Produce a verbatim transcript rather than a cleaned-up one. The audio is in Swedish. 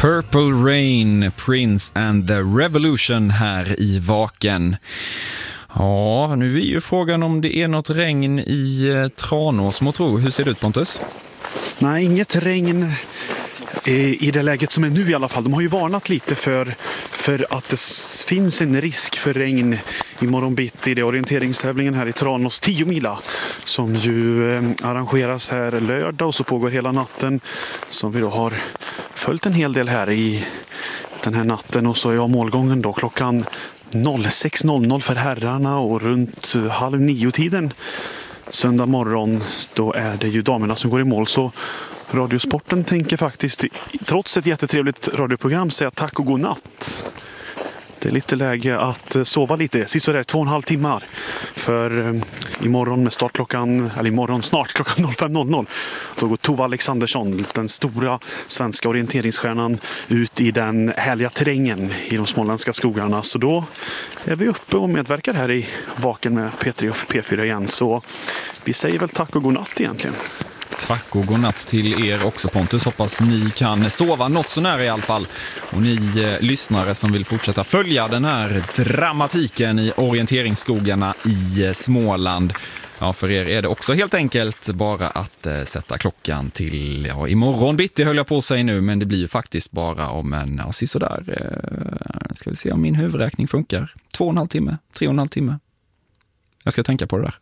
Purple Rain, Prince and the Revolution här i Vaken. Ja, nu är ju frågan om det är något regn i eh, Tranås, må tro. Hur ser det ut, Pontus? Nej, inget regn i det läget som är nu i alla fall. De har ju varnat lite för, för att det finns en risk för regn imorgon bitti i det orienteringstävlingen här i Tranås tio mila som ju eh, arrangeras här lördag och så pågår hela natten, som vi då har följt en hel del här i den här natten. Och så är jag målgången då klockan sex noll noll för herrarna och runt halv nio tiden söndag morgon då är det ju damerna som går i mål. Så Radiosporten tänker faktiskt, trots ett jättetrevligt radioprogram, säga tack och god natt. Det är lite läge att sova lite, sist så är det två och en halv timmar. För eh, imorgon med startklockan, eller imorgon snart klockan fem noll noll, då går Tove Alexandersson, den stora svenska orienteringsstjärnan, ut i den härliga terrängen i de småländska skogarna. Så då är vi uppe och medverkar här i Vaken med P tre och P fyra igen. Så vi säger väl tack och god natt egentligen. Tack och god natt till er också, Pontus. Hoppas ni kan sova något så nära i alla fall. Och ni eh, lyssnare som vill fortsätta följa den här dramatiken i orienteringsskogarna i eh, Småland. Ja, för er är det också helt enkelt bara att eh, sätta klockan till, ja, imorgon bitti höll jag på sig nu, men det blir ju faktiskt bara om en, ja, sådär, eh, ska vi se om min huvudräkning funkar. Två och en halv timme, tre och en halv timme. Jag ska tänka på det där.